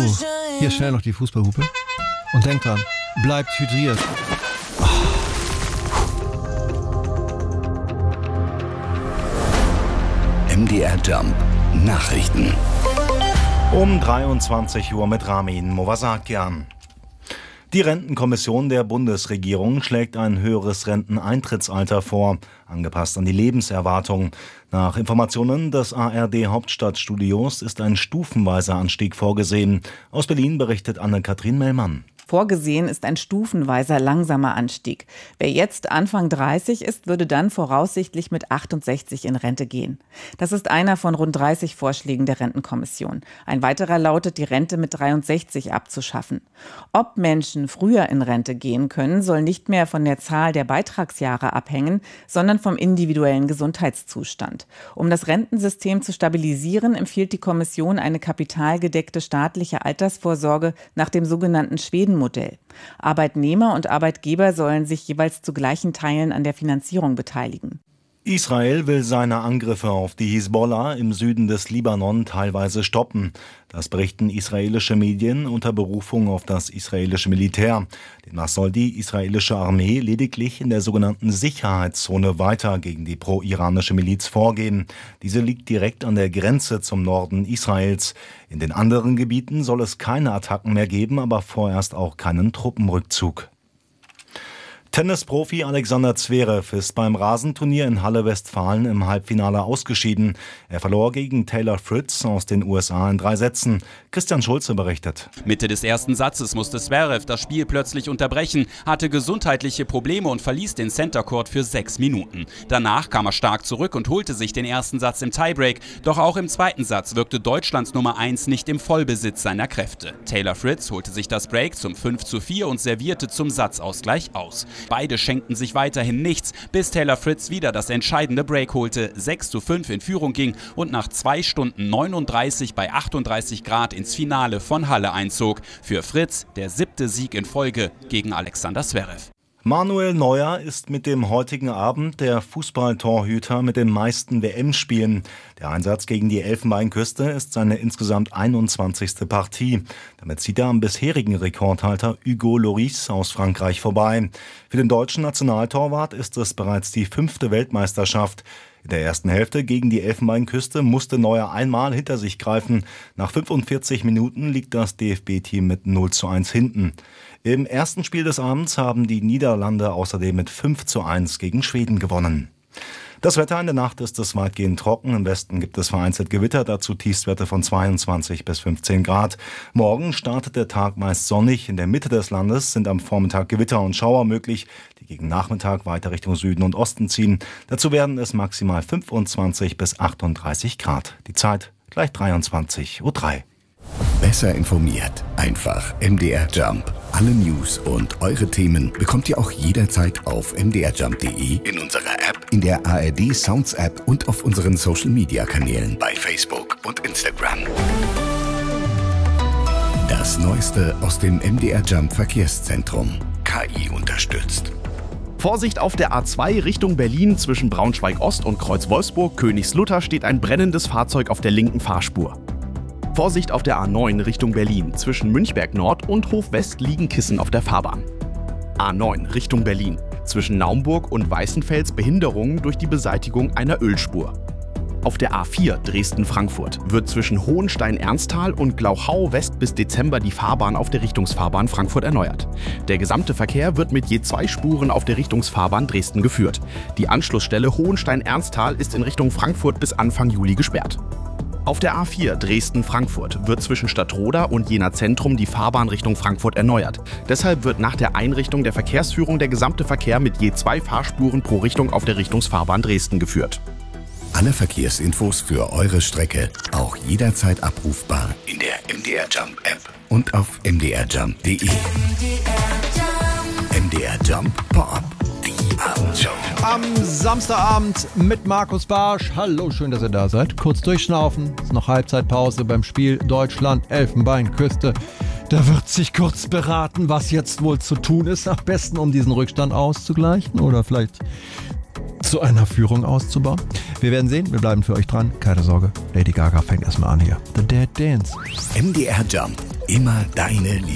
Hier schnell noch die Fußballhupe. Und denkt dran, bleibt hydriert. MDR Jump Nachrichten. Um 23 Uhr mit Ramin Movasakian. Die Rentenkommission der Bundesregierung schlägt ein höheres Renteneintrittsalter vor, angepasst an die Lebenserwartung. Nach Informationen des ARD-Hauptstadtstudios ist ein stufenweiser Anstieg vorgesehen. Aus Berlin berichtet Anne-Kathrin Mellmann. Vorgesehen ist ein stufenweiser langsamer Anstieg. Wer jetzt Anfang 30 ist, würde dann voraussichtlich mit 68 in Rente gehen. Das ist einer von rund 30 Vorschlägen der Rentenkommission. Ein weiterer lautet, die Rente mit 63 abzuschaffen. Ob Menschen früher in Rente gehen können, soll nicht mehr von der Zahl der Beitragsjahre abhängen, sondern vom individuellen Gesundheitszustand. Um das Rentensystem zu stabilisieren, empfiehlt die Kommission eine kapitalgedeckte staatliche Altersvorsorge nach dem sogenannten Schweden-Modell. Arbeitnehmer und Arbeitgeber sollen sich jeweils zu gleichen Teilen an der Finanzierung beteiligen. Israel will seine Angriffe auf die Hisbollah im Süden des Libanon teilweise stoppen. Das berichten israelische Medien unter Berufung auf das israelische Militär. Demnach soll die israelische Armee lediglich in der sogenannten Sicherheitszone weiter gegen die pro-iranische Miliz vorgehen. Diese liegt direkt an der Grenze zum Norden Israels. In den anderen Gebieten soll es keine Attacken mehr geben, aber vorerst auch keinen Truppenrückzug. Tennisprofi Alexander Zverev ist beim Rasenturnier in Halle Westfalen im Halbfinale ausgeschieden. Er verlor gegen Taylor Fritz aus den USA in 3 Sätzen. Christian Schulze berichtet. Mitte des ersten Satzes musste Zverev das Spiel plötzlich unterbrechen, hatte gesundheitliche Probleme und verließ den Center Court für 6 Minuten. Danach kam er stark zurück und holte sich den ersten Satz im Tiebreak. Doch auch im zweiten Satz wirkte Deutschlands Nummer 1 nicht im Vollbesitz seiner Kräfte. Taylor Fritz holte sich das Break zum 5:4 und servierte zum Satzausgleich aus. Beide schenkten sich weiterhin nichts, bis Taylor Fritz wieder das entscheidende Break holte, 6:5 in Führung ging und nach 2 Stunden 39 bei 38 Grad ins Finale von Halle einzog. Für Fritz der 7. Sieg in Folge gegen Alexander Zverev. Manuel Neuer ist mit dem heutigen Abend der Fußballtorhüter mit den meisten WM-Spielen. Der Einsatz gegen die Elfenbeinküste ist seine insgesamt 21. Partie. Damit zieht er am bisherigen Rekordhalter Hugo Lloris aus Frankreich vorbei. Für den deutschen Nationaltorwart ist es bereits die 5. Weltmeisterschaft. In der ersten Hälfte gegen die Elfenbeinküste musste Neuer einmal hinter sich greifen. Nach 45 Minuten liegt das DFB-Team mit 0:1 hinten. Im ersten Spiel des Abends haben die Niederlande außerdem mit 5:1 gegen Schweden gewonnen. Das Wetter in der Nacht ist es weitgehend trocken. Im Westen gibt es vereinzelt Gewitter, dazu Tiefstwerte von 22 bis 15 Grad. Morgen startet der Tag meist sonnig. In der Mitte des Landes sind am Vormittag Gewitter und Schauer möglich, die gegen Nachmittag weiter Richtung Süden und Osten ziehen. Dazu werden es maximal 25 bis 38 Grad. Die Zeit gleich 23:03 Uhr. Besser informiert. Einfach MDR Jump. Alle News und eure Themen bekommt ihr auch jederzeit auf mdrjump.de, in unserer App, in der ARD Sounds App und auf unseren Social Media Kanälen bei Facebook und Instagram. Das Neueste aus dem MDR Jump Verkehrszentrum. KI unterstützt. Vorsicht auf der A2 Richtung Berlin zwischen Braunschweig-Ost und Kreuz Wolfsburg, Königslutter steht ein brennendes Fahrzeug auf der linken Fahrspur. Vorsicht auf der A9 Richtung Berlin. Zwischen Münchberg Nord und Hof West liegen Kissen auf der Fahrbahn. A9 Richtung Berlin. Zwischen Naumburg und Weißenfels Behinderungen durch die Beseitigung einer Ölspur. Auf der A4 Dresden-Frankfurt wird zwischen Hohenstein-Ernsthal und Glauchau West bis Dezember die Fahrbahn auf der Richtungsfahrbahn Frankfurt erneuert. Der gesamte Verkehr wird mit je 2 Spuren auf der Richtungsfahrbahn Dresden geführt. Die Anschlussstelle Hohenstein-Ernsthal ist in Richtung Frankfurt bis Anfang Juli gesperrt. Auf der A4 Dresden-Frankfurt wird zwischen Stadtroda und Jena Zentrum die Fahrbahn Richtung Frankfurt erneuert. Deshalb wird nach der Einrichtung der Verkehrsführung der gesamte Verkehr mit je 2 Fahrspuren pro Richtung auf der Richtungsfahrbahn Dresden geführt. Alle Verkehrsinfos für eure Strecke auch jederzeit abrufbar in der MDR Jump App und auf mdrjump.de. MDR Jump Pop-Up. Abendshow. Am Samstagabend mit Markus Barsch. Hallo, schön, dass ihr da seid. Kurz durchschnaufen. Es ist noch Halbzeitpause beim Spiel Deutschland-Elfenbeinküste. Da wird sich kurz beraten, was jetzt wohl zu tun ist. Am besten, um diesen Rückstand auszugleichen oder vielleicht zu einer Führung auszubauen. Wir werden sehen. Wir bleiben für euch dran. Keine Sorge. Lady Gaga fängt erstmal an hier. The Dead Dance. MDR Jump. Immer deine Liebe.